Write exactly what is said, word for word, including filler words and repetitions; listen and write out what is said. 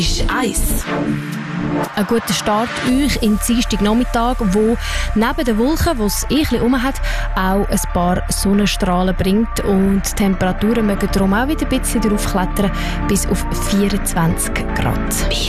eins. Ein guter Start euch in Dienstagnachmittag, wo neben den Wolken, die es eh ein bisschen rum hat, auch ein paar Sonnenstrahlen bringt und die Temperaturen mögen darum auch wieder ein bisschen draufklettern bis auf vierundzwanzig Grad.